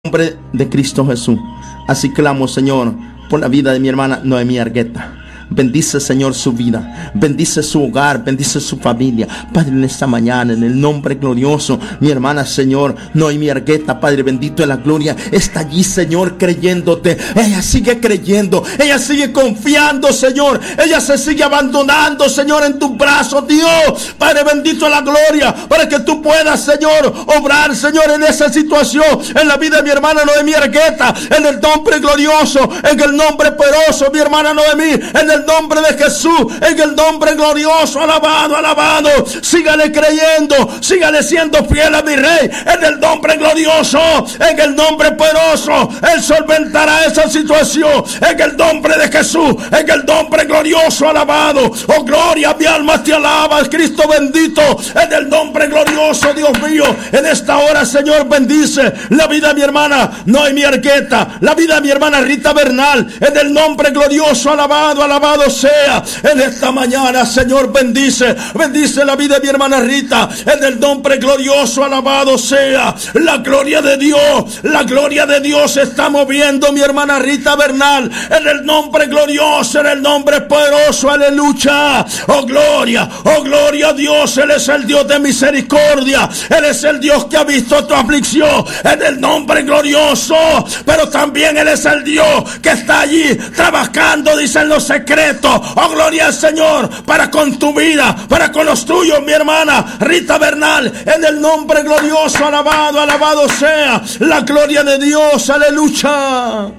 nombre de Cristo Jesús. Así clamo, Señor, por la vida de mi hermana Noemí Argueta. Bendice, Señor, su vida, bendice su hogar, bendice su familia, Padre, en esta mañana, en el nombre glorioso, mi hermana, Señor, Noemí Argueta, Padre bendito de la gloria, está allí, Señor, creyéndote. Ella sigue creyendo, ella sigue confiando, Señor, ella se sigue abandonando, Señor, en tus brazos, Dios, Padre bendito de la gloria, para que tú puedas, Señor, obrar, Señor, en esa situación, en la vida de mi hermana Noemí Argueta, en el nombre glorioso, en el nombre poderoso, mi hermana Noemí, en el nombre de Jesús, en el nombre glorioso, alabado, alabado. Sígale creyendo, sígale siendo fiel a mi rey, en el nombre glorioso, en el nombre poderoso. Él solventará esa situación, en el nombre de Jesús, en el nombre glorioso, alabado. Oh, gloria, mi alma te alaba, Cristo bendito, en el nombre glorioso, Dios mío. En esta hora, Señor, bendice la vida de mi hermana Noemí Argueta, la vida de mi hermana Rita Bernal, en el nombre glorioso, alabado, alabado sea. En esta mañana, Señor, bendice la vida de mi hermana Rita, en el nombre glorioso, alabado sea. La gloria de Dios se está moviendo, mi hermana Rita Bernal, en el nombre glorioso, en el nombre poderoso, aleluya. Oh gloria a Dios. Él es el Dios de misericordia, Él es el Dios que ha visto tu aflicción, en el nombre glorioso, pero también Él es el Dios que está allí trabajando, dice, en los secretos. Oh, gloria al Señor, para con tu vida, para con los tuyos, mi hermana Rita Bernal, en el nombre glorioso, alabado, alabado sea la gloria de Dios, aleluya.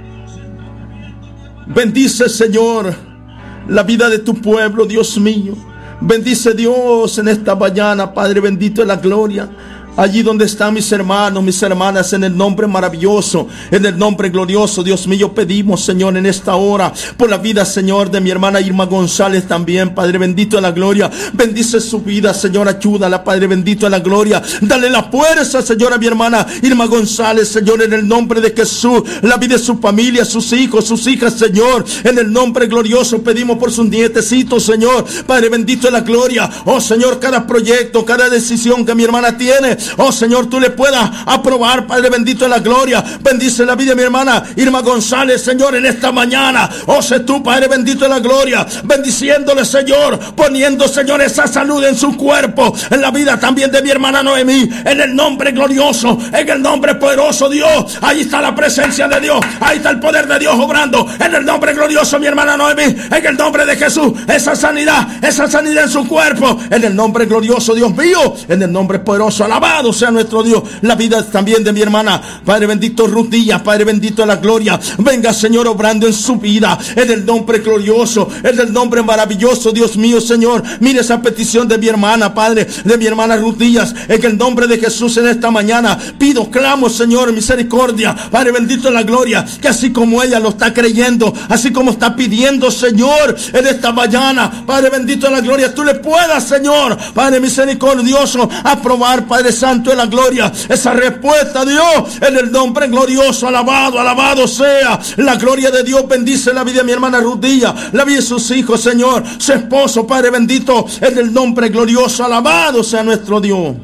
Bendice, Señor, la vida de tu pueblo, Dios mío. Bendice, Dios, en esta mañana, Padre bendito de la gloria. Allí donde están mis hermanos, mis hermanas, en el nombre maravilloso, en el nombre glorioso, Dios mío, pedimos, Señor, en esta hora, por la vida, Señor, de mi hermana Irma González también, Padre bendito de la gloria. Bendice su vida, Señor, ayúdala, Padre bendito de la gloria. Dale la fuerza, Señor, a mi hermana Irma González, Señor, en el nombre de Jesús. La vida de su familia, sus hijos, sus hijas, Señor, en el nombre glorioso, pedimos por sus nietecitos, Señor, Padre bendito de la gloria. Oh, Señor, cada proyecto, cada decisión que mi hermana tiene, oh, Señor, tú le puedas aprobar, Padre bendito de la gloria. Bendice la vida de mi hermana Irma González, Señor, en esta mañana. Oh, sé tú, Padre bendito de la gloria, bendiciéndole, Señor, poniendo, Señor, esa salud en su cuerpo, en la vida también de mi hermana Noemí, en el nombre glorioso, en el nombre poderoso, Dios. Ahí está la presencia de Dios, ahí está el poder de Dios obrando, en el nombre glorioso, mi hermana Noemí, en el nombre de Jesús. Esa sanidad en su cuerpo, en el nombre glorioso, Dios mío, en el nombre poderoso, alabado sea nuestro Dios. La vida también de mi hermana, Padre bendito, Ruth Díaz, Padre bendito de la gloria. Venga, Señor, obrando en su vida, en el nombre glorioso, en el nombre maravilloso, Dios mío, Señor. Mire esa petición de mi hermana, Padre, de mi hermana Ruth Díaz, en el nombre de Jesús. En esta mañana pido, clamo, Señor, misericordia, Padre bendito de la gloria, que así como ella lo está creyendo, así como está pidiendo, Señor, en esta mañana, Padre bendito de la gloria, tú le puedas, Señor, Padre misericordioso, aprobar, Padre Santo de la gloria, esa respuesta, Dios, en el nombre glorioso, alabado, alabado sea la gloria de Dios. Bendice la vida de mi hermana Ruth Díaz, la vida de sus hijos, Señor, su esposo, Padre bendito, en el nombre glorioso, alabado sea nuestro Dios.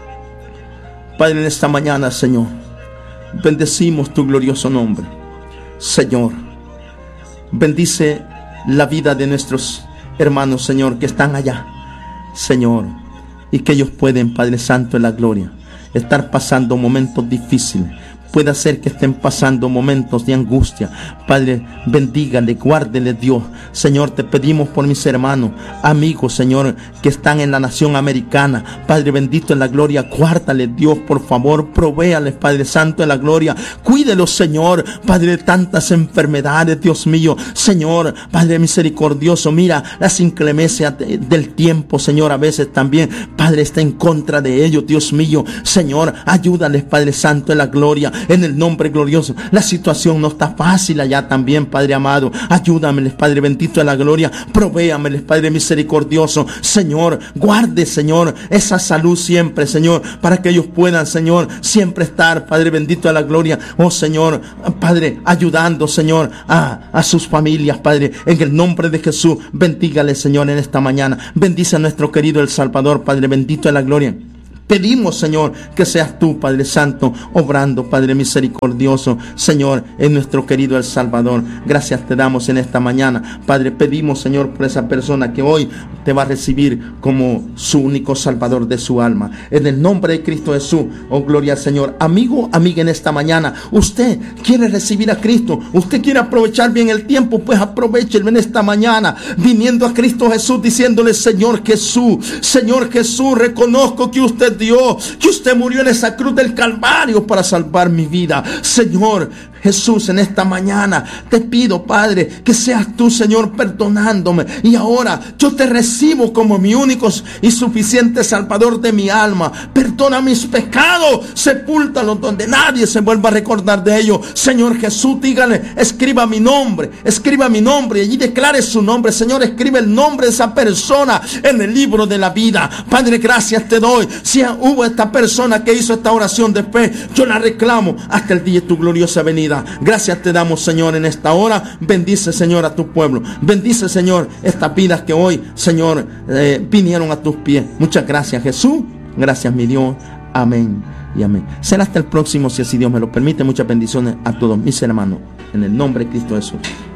Padre, en esta mañana, Señor, bendecimos tu glorioso nombre, Señor. Bendice la vida de nuestros hermanos, Señor, que están allá, Señor, y que ellos pueden, Padre Santo de la gloria, estar pasando momentos difíciles. Puede ser que estén pasando momentos de angustia. Padre, bendígale, guárdele, Dios. Señor, te pedimos por mis hermanos, amigos, Señor, que están en la nación americana. Padre bendito en la gloria, guárdale, Dios, por favor, provéales, Padre Santo de la gloria. Cuídelos, Señor, Padre, de tantas enfermedades, Dios mío. Señor, Padre misericordioso, mira las inclemencias del tiempo, Señor, a veces también, Padre, está en contra de ellos, Dios mío. Señor, ayúdales, Padre Santo de la gloria, en el nombre glorioso. La situación no está fácil allá también, Padre amado. Ayúdameles, Padre bendito de la gloria. Provéameles, Padre misericordioso. Señor, guarde, Señor, esa salud siempre, Señor, para que ellos puedan, Señor, siempre estar, Padre bendito de la gloria. Oh, Señor, Padre, ayudando, Señor, a sus familias, Padre, en el nombre de Jesús. Bendígale, Señor, en esta mañana. Bendice a nuestro querido El Salvador, Padre bendito de la gloria. Pedimos, Señor, que seas tú, Padre Santo, obrando, Padre misericordioso, Señor, en nuestro querido El Salvador. Gracias te damos en esta mañana, Padre. Pedimos, Señor, por esa persona que hoy te va a recibir como su único Salvador de su alma. En el nombre de Cristo Jesús, oh gloria al Señor. Amigo, amiga, en esta mañana, usted quiere recibir a Cristo, usted quiere aprovechar bien el tiempo, pues aprovechelo en esta mañana, viniendo a Cristo Jesús, diciéndole: Señor Jesús, reconozco que usted dio, que usted murió en esa cruz del Calvario para salvar mi vida. Señor Jesús, en esta mañana te pido, Padre, que seas tú, Señor, perdonándome. Y ahora yo te recibo como mi único y suficiente Salvador de mi alma. Perdona mis pecados, sepúltalos donde nadie se vuelva a recordar de ellos. Señor Jesús, dígale: escriba mi nombre y allí declare su nombre. Señor, escribe el nombre de esa persona en el libro de la vida. Padre, gracias te doy. Si hubo esta persona que hizo esta oración de fe, yo la reclamo hasta el día de tu gloriosa venida. Gracias te damos, Señor, en esta hora. Bendice, Señor, a tu pueblo. Bendice, Señor, estas vidas que hoy, Señor, vinieron a tus pies. Muchas gracias, Jesús. Gracias, mi Dios. Amén y amén. Será hasta el próximo, si así Dios me lo permite. Muchas bendiciones a todos mis hermanos, en el nombre de Cristo Jesús.